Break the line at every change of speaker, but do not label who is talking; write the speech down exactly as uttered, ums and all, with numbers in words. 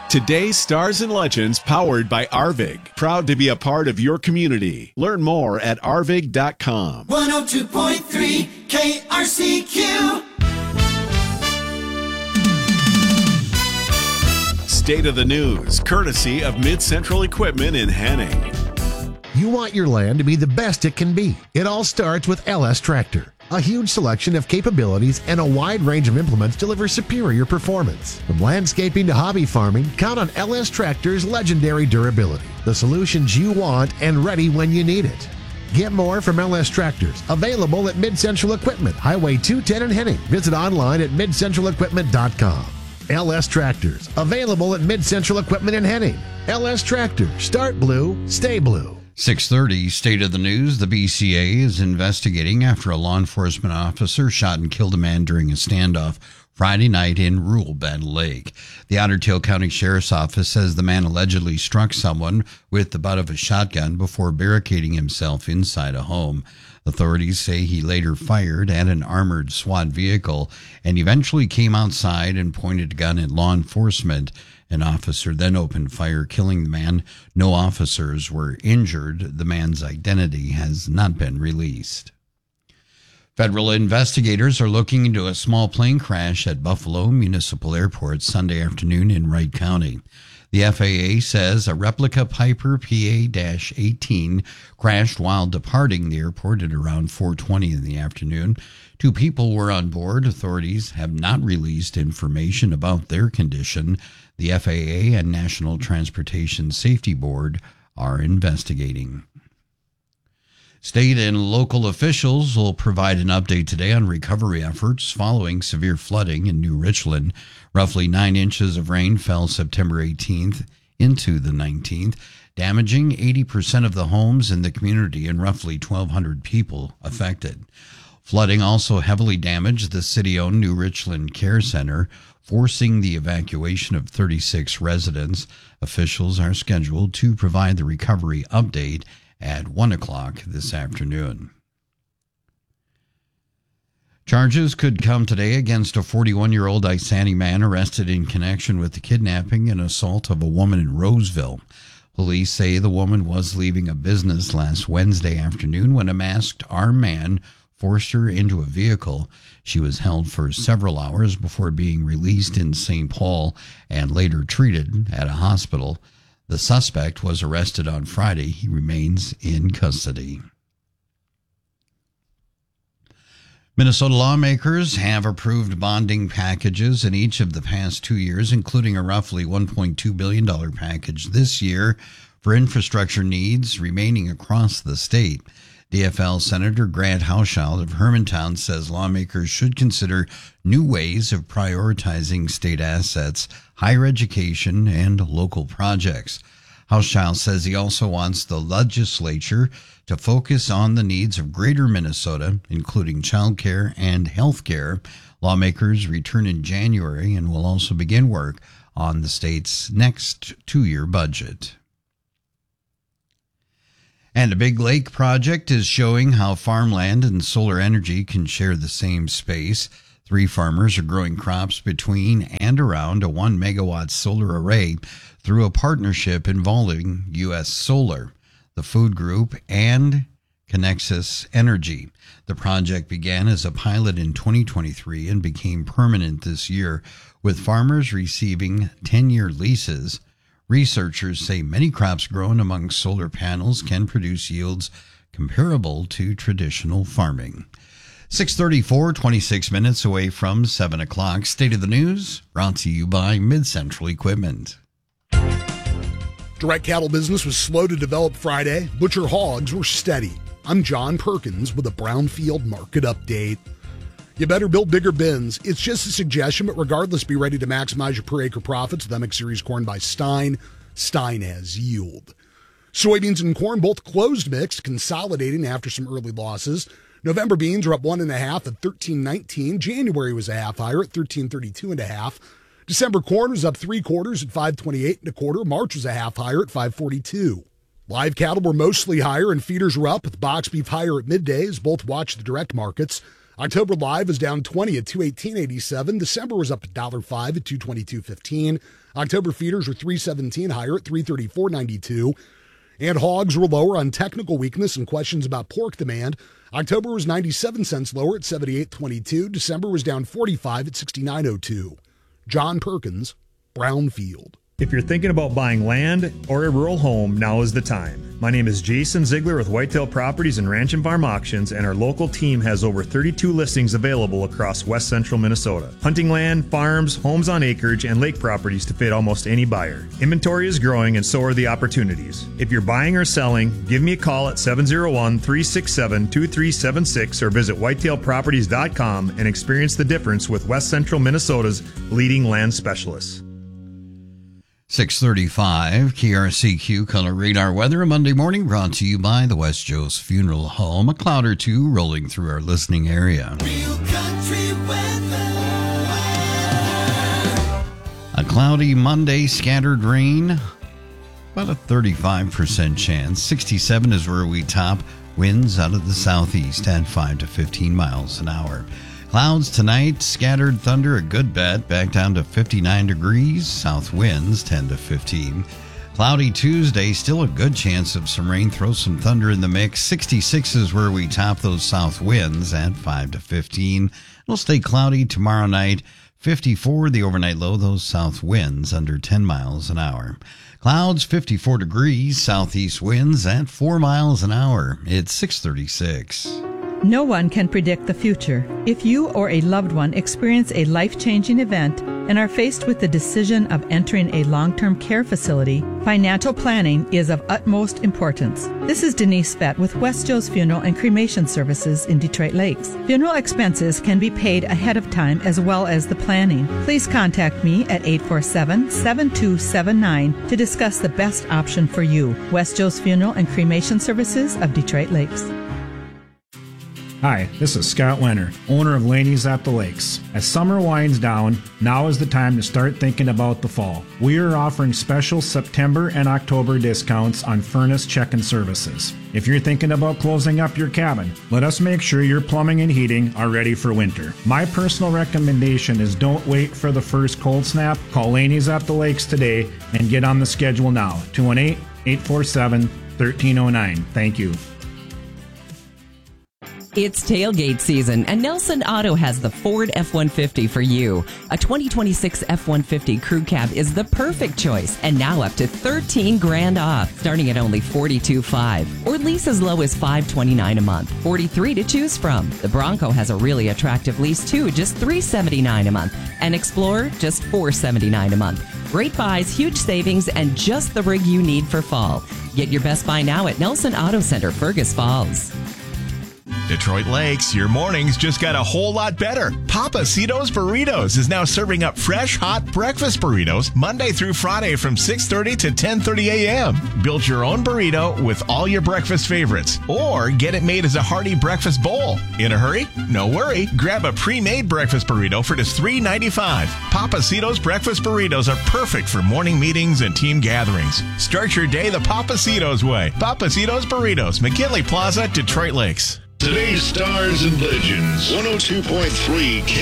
Today's Stars and Legends, powered by Arvig. Proud to be a part of your community. Learn more at arvig dot com.
one oh two point three K R C Q.
State of the News, courtesy of Mid-Central Equipment in Henning.
You want your land to be the best it can be. It all starts with L S Tractor. A huge selection of capabilities and a wide range of implements deliver superior performance. From landscaping to hobby farming, count on L S Tractor's legendary durability. The solutions you want and ready when you need it. Get more from L S Tractors. Available at Mid-Central Equipment, Highway two ten in Henning. Visit online at mid central equipment dot com. L S Tractors. Available at Mid-Central Equipment in Henning. L S Tractor. Start blue, stay blue.
six thirty, State of the News. The B C A is investigating after a law enforcement officer shot and killed a man during a standoff Friday night in rural Bend Lake. The Otter Tail County Sheriff's Office says the man allegedly struck someone with the butt of a shotgun before barricading himself inside a home. Authorities say he later fired at an armored SWAT vehicle and eventually came outside and pointed a gun at law enforcement. An officer then opened fire, killing the man. No officers were injured. The man's identity has not been released. Federal investigators are looking into a small plane crash at Buffalo Municipal Airport Sunday afternoon in Wright County. The F A A says a replica Piper P A eighteen crashed while departing the airport at around four twenty in the afternoon. Two people were on board. Authorities have not released information about their condition. The F A A and National Transportation Safety Board are investigating. State and local officials will provide an update today on recovery efforts following severe flooding in New Richland. Roughly nine inches of rain fell September eighteenth into the nineteenth, damaging eighty percent of the homes in the community and roughly twelve hundred people affected. Flooding also heavily damaged the city-owned New Richland Care Center, forcing the evacuation of thirty-six residents. Officials are scheduled to provide the recovery update at one o'clock this afternoon. Charges could come today against a forty-one-year-old Isani man arrested in connection with the kidnapping and assault of a woman in Roseville. Police say the woman was leaving a business last Wednesday afternoon when a masked armed man forced her into a vehicle. She was held for several hours before being released in Saint Paul and later treated at a hospital. The suspect was arrested on Friday. He remains in custody. Minnesota lawmakers have approved bonding packages in each of the past two years, including a roughly one point two billion dollars package this year for infrastructure needs remaining across the state. D F L Senator Grant Hauschild of Hermantown says lawmakers should consider new ways of prioritizing state assets, higher education, and local projects. Hauschild says he also wants the legislature to focus on the needs of greater Minnesota, including child care and health care. Lawmakers return in January and will also begin work on the state's next two-year budget. And a Big Lake project is showing how farmland and solar energy can share the same space. Three farmers are growing crops between and around a one megawatt solar array through a partnership involving U S Solar, the Food Group, and Connexus Energy. The project began as a pilot in twenty twenty-three and became permanent this year, with farmers receiving ten-year leases. Researchers say many crops grown among solar panels can produce yields comparable to traditional farming. six thirty-four, twenty-six minutes away from seven o'clock. State of the News brought to you by Mid-Central Equipment.
Direct cattle business was slow to develop Friday. Butcher hogs were steady. I'm John Perkins with a Brownfield market update. You better build bigger bins. It's just a suggestion, but regardless, be ready to maximize your per acre profits with M X Series corn by Stein. Stein has yield. Soybeans and corn both closed mixed, consolidating after some early losses. November beans are up one and a half at thirteen nineteen. January was a half higher at thirteen thirty-two and a half. December corn was up three quarters at five twenty-eight and a quarter. March was a half higher at five forty-two. Live cattle were mostly higher and feeders were up with box beef higher at midday as both watched the direct markets. October live is down twenty at two eighteen eighty-seven. December was up one dollar five at two twenty-two fifteen. October feeders were three seventeen higher at three thirty-four ninety-two. And hogs were lower on technical weakness and questions about pork demand. October was ninety-seven cents lower at seventy-eight twenty-two. December was down forty-five at sixty-nine oh two. John Perkins, Brownfield.
If you're thinking about buying land or a rural home, now is the time. My name is Jason Ziegler with Whitetail Properties and Ranch and Farm Auctions, and our local team has over thirty-two listings available across west central Minnesota. Hunting land, farms, homes on acreage, and lake properties to fit almost any buyer. Inventory is growing and so are the opportunities. If you're buying or selling, give me a call at seven oh one, three six seven, two three seven six or visit whitetail properties dot com and experience the difference with west central Minnesota's leading land specialists.
six thirty-five, K R C Q Color Radar Weather, a Monday morning brought to you by the West Joe's Funeral Home. A cloud or two rolling through our listening area.
Real country weather.
A cloudy Monday, scattered rain, about a thirty-five percent chance. sixty-seven is where we top. Winds out of the southeast at five to fifteen miles an hour. Clouds tonight, scattered thunder, a good bet, back down to fifty-nine degrees, south winds ten to fifteen. Cloudy Tuesday, still a good chance of some rain, throw some thunder in the mix. sixty-six is where we top those south winds at five to fifteen. It'll stay cloudy tomorrow night, fifty-four the overnight low, those south winds under ten miles an hour. Clouds, fifty-four degrees, southeast winds at four miles an hour. It's six thirty-six.
No one can predict the future. If you or a loved one experience a life-changing event and are faced with the decision of entering a long-term care facility, financial planning is of utmost importance. This is Denise Fett with West Joe's Funeral and Cremation Services in Detroit Lakes. Funeral expenses can be paid ahead of time as well as the planning. Please contact me at eight four seven, seven two seven nine to discuss the best option for you. West Joe's Funeral and Cremation Services of Detroit Lakes.
Hi, this is Scott Leonard, owner of Laney's at the Lakes. As summer winds down, now is the time to start thinking about the fall. We are offering special September and October discounts on furnace check-in services. If you're thinking about closing up your cabin, let us make sure your plumbing and heating are ready for winter. My personal recommendation is don't wait for the first cold snap. Call Laney's at the Lakes today and get on the schedule now. two one eight, eight four seven, one three zero nine. Thank you.
It's tailgate season, and Nelson Auto has the Ford F one fifty for you. A twenty twenty-six F one fifty Crew Cab is the perfect choice, and now up to thirteen grand off, starting at only forty-two five, or lease as low as five twenty-nine a month. forty-three to choose from. The Bronco has a really attractive lease too, just three seventy-nine a month, and Explorer just four seventy-nine a month. Great buys, huge savings, and just the rig you need for fall. Get your best buy now at Nelson Auto Center, Fergus Falls.
Detroit Lakes, your mornings just got a whole lot better. Papacitos Burritos is now serving up fresh, hot breakfast burritos Monday through Friday from six thirty to ten thirty a.m. Build your own burrito with all your breakfast favorites, or get it made as a hearty breakfast bowl. In a hurry? No worry. Grab a pre-made breakfast burrito for just three ninety-five. Papacitos breakfast burritos are perfect for morning meetings and team gatherings. Start your day the Papacitos way. Papacitos Burritos, McKinley Plaza, Detroit Lakes.
Today's Stars and Legends, one oh two point three